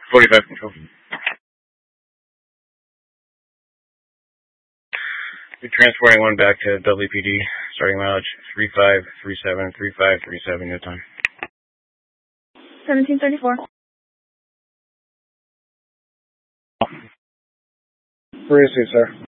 45 control. You're transporting one back to WPD, starting mileage 3537, 3537, your time. 1734. Where is he, sir?